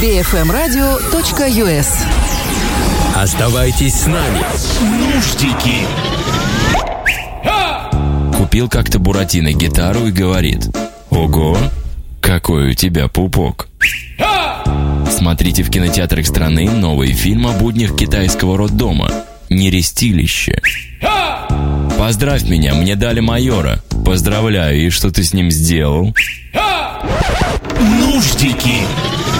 bfmradio.us. Оставайтесь с нами. Нуждики. Купил как-то Буратино гитару и говорит: ого, какой у тебя пупок. Смотрите в кинотеатрах страны новый фильм о буднях китайского роддома «Нерестилище». Поздравь меня, мне дали майора. Поздравляю, и что ты с ним сделал? Нуждики.